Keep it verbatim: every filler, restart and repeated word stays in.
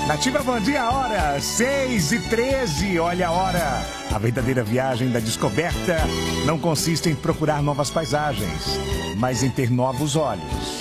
Nativa Bom Dia, a hora seis e treze, olha a hora. A verdadeira viagem da descoberta não consiste em procurar novas paisagens, mas em ter novos olhos.